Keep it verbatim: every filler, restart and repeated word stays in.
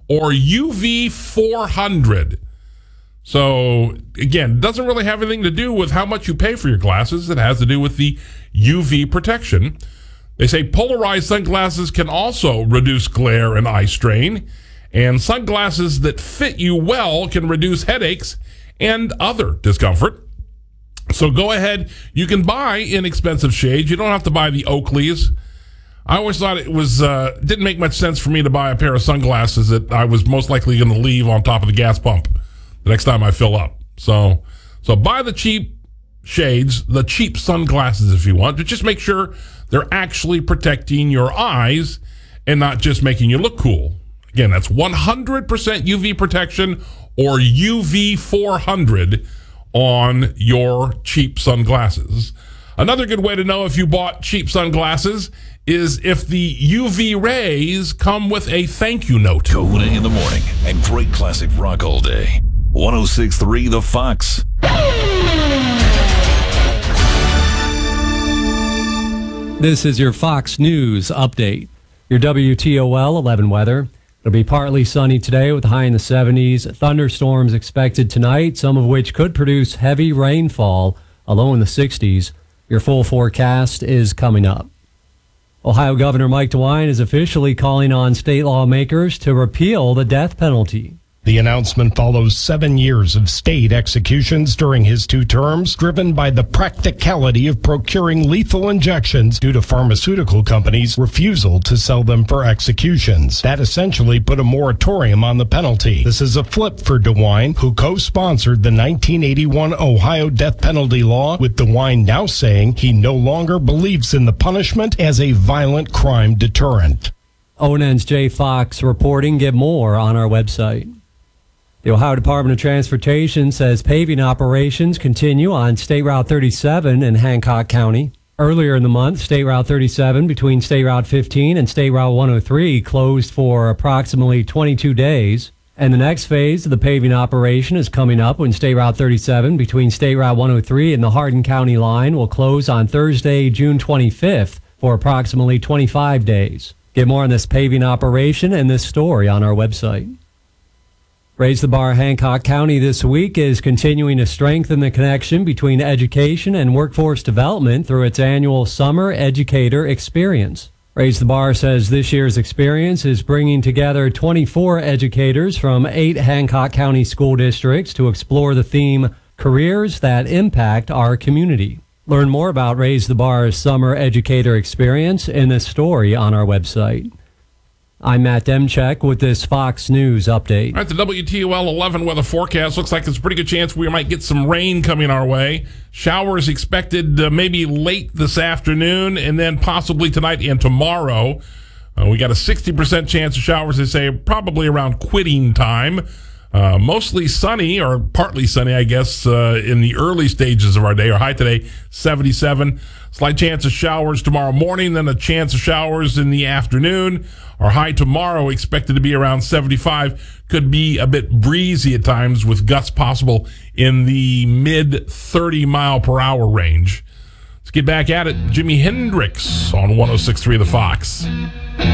or U V four hundred. So, again, it doesn't really have anything to do with how much you pay for your glasses. It has to do with the U V protection. They say polarized sunglasses can also reduce glare and eye strain, and sunglasses that fit you well can reduce headaches and other discomfort. So go ahead. You can buy inexpensive shades. You don't have to buy the Oakleys. I always thought it was uh, didn't make much sense for me to buy a pair of sunglasses that I was most likely going to leave on top of the gas pump the next time I fill up. So, so buy the cheap shades, the cheap sunglasses if you want, but just make sure they're actually protecting your eyes and not just making you look cool. Again, that's one hundred percent U V protection or U V four hundred on your cheap sunglasses. Another good way to know if you bought cheap sunglasses is if the U V rays come with a thank you note. Kona in the morning and great classic rock all day. one oh six point three The Fox. This is your Fox News update. Your W T O L eleven weather. It'll be partly sunny today with a high in the seventies. Thunderstorms expected tonight, some of which could produce heavy rainfall, a low in the sixties. Your full forecast is coming up. Ohio Governor Mike DeWine is officially calling on state lawmakers to repeal the death penalty. The announcement follows seven years of state executions during his two terms, driven by the practicality of procuring lethal injections due to pharmaceutical companies' refusal to sell them for executions. That essentially put a moratorium on the penalty. This is a flip for DeWine, who co-sponsored the nineteen eighty-one Ohio death penalty law, with DeWine now saying he no longer believes in the punishment as a violent crime deterrent. O N N's Jay Fox reporting. Get more on our website. The Ohio Department of Transportation says paving operations continue on State Route thirty-seven in Hancock County. Earlier in the month, State Route thirty-seven between State Route fifteen and State Route one oh three closed for approximately twenty-two days. And the next phase of the paving operation is coming up when State Route thirty-seven between State Route one oh three and the Hardin County line will close on Thursday, June twenty-fifth for approximately twenty-five days. Get more on this paving operation and this story on our website. Raise the Bar Hancock County this week is continuing to strengthen the connection between education and workforce development through its annual Summer Educator Experience. Raise the Bar says this year's experience is bringing together twenty-four educators from eight Hancock County school districts to explore the theme, Careers That Impact Our Community. Learn more about Raise the Bar's Summer Educator Experience in this story on our website. I'm Matt Demchek with this Fox News update. All right, the W T O L eleven weather forecast looks like there's a pretty good chance we might get some rain coming our way. Showers expected uh, maybe late this afternoon and then possibly tonight and tomorrow. Uh, we got a sixty percent chance of showers, they say, probably around quitting time. Uh, mostly sunny, or partly sunny, I guess, uh, in the early stages of our day. Our high today, seventy-seven. Slight chance of showers tomorrow morning, then a chance of showers in the afternoon. Our high tomorrow expected to be around seventy-five. Could be a bit breezy at times with gusts possible in the mid thirty mile per hour range. Let's get back at it. Jimi Hendrix on one oh six point three The Fox.